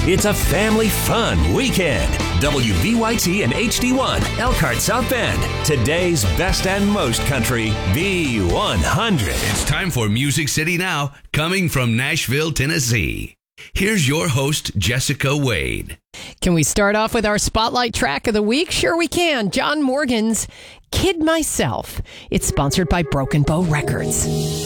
It's a family fun weekend. WVYT and HD1, Elkhart South Bend. Today's best and most country, B100. It's time for Music City Now, coming from Nashville, Tennessee. Here's your host, Jessica Wade. Can we start off with our spotlight track of the week? Sure we can. John Morgan's Kid Myself. It's sponsored by Broken Bow Records.